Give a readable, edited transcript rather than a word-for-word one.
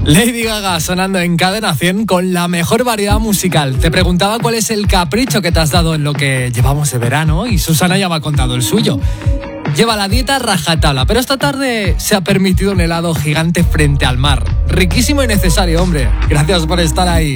Lady Gaga sonando en Cadena 100 con la mejor variedad musical. Te preguntaba cuál es el capricho que te has dado en lo que llevamos de verano y Susana ya me ha contado el suyo. Lleva la dieta rajatabla, pero esta tarde se ha permitido un helado gigante frente al mar. Riquísimo y necesario, hombre. Gracias por estar ahí.